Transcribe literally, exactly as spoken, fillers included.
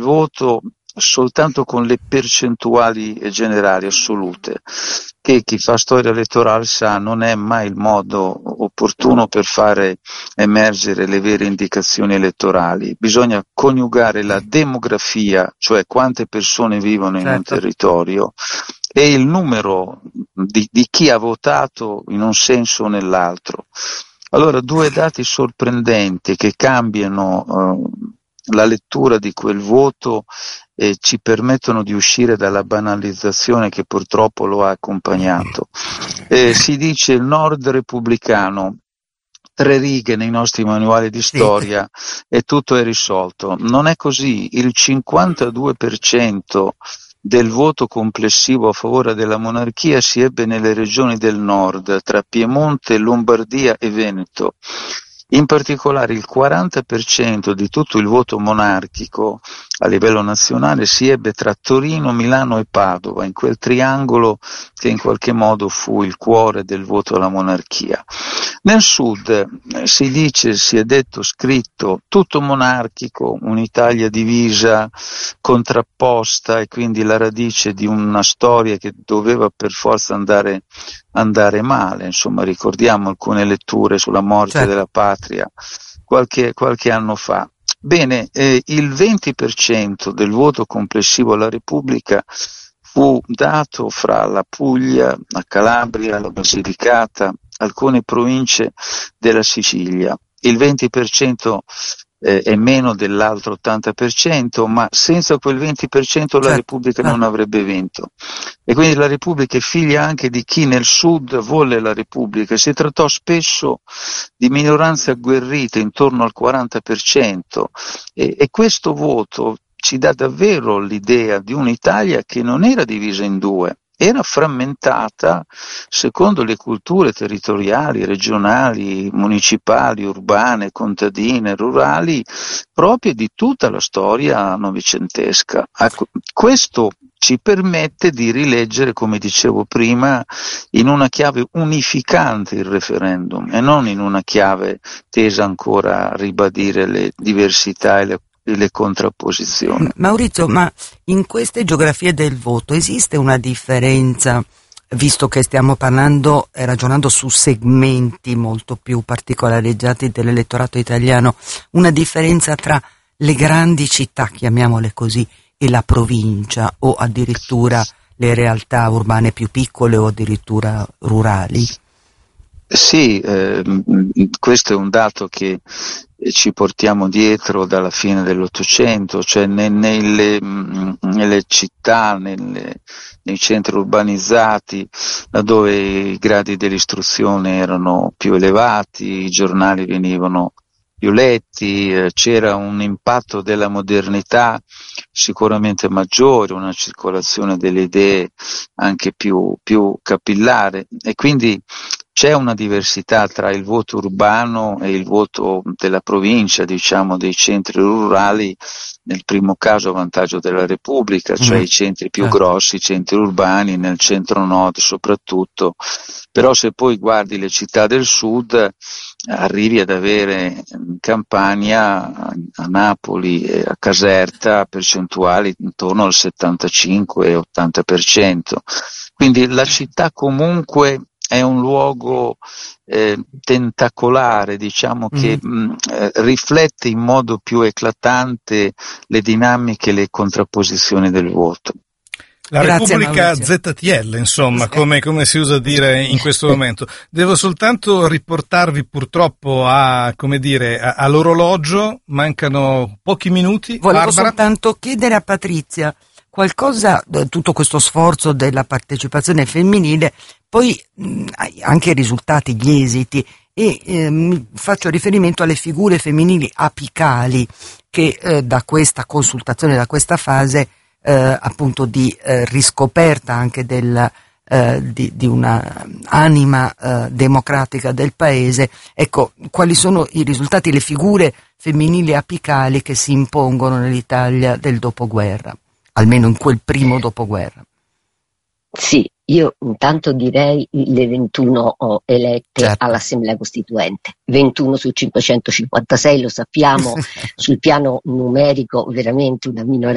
voto soltanto con le percentuali generali assolute, che chi fa storia elettorale sa non è mai il modo opportuno per fare emergere le vere indicazioni elettorali. Bisogna coniugare la demografia, cioè quante persone vivono in certo. un territorio, e il numero di, di chi ha votato in un senso o nell'altro. Allora, due dati sorprendenti che cambiano eh, la lettura di quel voto e ci permettono di uscire dalla banalizzazione che purtroppo lo ha accompagnato. Eh, si dice il nord repubblicano, tre righe nei nostri manuali di storia e tutto è risolto. Non è così, il cinquantadue per cento del voto complessivo a favore della monarchia si ebbe nelle regioni del nord, tra Piemonte, Lombardia e Veneto. In particolare il quaranta per cento di tutto il voto monarchico a livello nazionale si ebbe tra Torino, Milano e Padova, in quel triangolo che in qualche modo fu il cuore del voto alla monarchia. Nel sud eh, si dice, si è detto, scritto, tutto monarchico, un'Italia divisa, contrapposta, e quindi la radice di una storia che doveva per forza andare andare male. Insomma, ricordiamo alcune letture sulla morte certo. della patria qualche, qualche anno fa. Bene, eh, il venti per cento del voto complessivo alla Repubblica fu dato fra la Puglia, la Calabria, la Basilicata, alcune province della Sicilia. Il venti per cento eh, è meno dell'altro ottanta per cento, ma senza quel venti per cento la certo. Repubblica Ah. non avrebbe vinto. E quindi la Repubblica è figlia anche di chi nel sud volle la Repubblica. Si trattò spesso di minoranze agguerrite intorno al quaranta per cento e, e questo voto ci dà davvero l'idea di un'Italia che non era divisa in due, era frammentata secondo le culture territoriali, regionali, municipali, urbane, contadine, rurali, proprie di tutta la storia novecentesca. Ecco, questo ci permette di rileggere, come dicevo prima, in una chiave unificante il referendum e non in una chiave tesa ancora a ribadire le diversità e le le contrapposizioni. Maurizio, ma in queste geografie del voto esiste una differenza, visto che stiamo parlando e ragionando su segmenti molto più particolareggiati dell'elettorato italiano, una differenza tra le grandi città, chiamiamole così, e la provincia, o addirittura le realtà urbane più piccole o addirittura rurali? Sì, eh, questo è un dato che ci portiamo dietro dalla fine dell'Ottocento, cioè ne, nelle, nelle città, nelle, nei centri urbanizzati, laddove i gradi dell'istruzione erano più elevati, i giornali venivano più letti, eh, c'era un impatto della modernità sicuramente maggiore, una circolazione delle idee anche più, più capillare, e quindi c'è una diversità tra il voto urbano e il voto della provincia, diciamo dei centri rurali, nel primo caso a vantaggio della Repubblica, cioè mm. i centri più grossi, i centri urbani, nel centro-nord soprattutto, però se poi guardi le città del sud arrivi ad avere in Campania, a Napoli e a Caserta percentuali intorno al settantacinque ottanta per cento, quindi la città comunque è un luogo eh, tentacolare, diciamo, che mh, eh, riflette in modo più eclatante le dinamiche e le contrapposizioni del voto. La Grazie, Repubblica Maurizio. Z T L, insomma, come, come si usa dire in questo momento. Devo soltanto riportarvi purtroppo a, come dire, a, all'orologio, mancano pochi minuti. Volevo Barbara? soltanto chiedere a Patrizia qualcosa, tutto questo sforzo della partecipazione femminile, poi mh, anche i risultati, gli esiti, e ehm, faccio riferimento alle figure femminili apicali che eh, da questa consultazione, da questa fase eh, appunto di eh, riscoperta anche del, eh, di, di una anima eh, democratica del paese, ecco, quali sono i risultati, le figure femminili apicali che si impongono nell'Italia del dopoguerra, almeno in quel primo dopoguerra? Sì, io intanto direi le ventuno elette certo. all'Assemblea Costituente, ventuno su cinquecentocinquantasei, lo sappiamo, sul piano numerico veramente una minoranza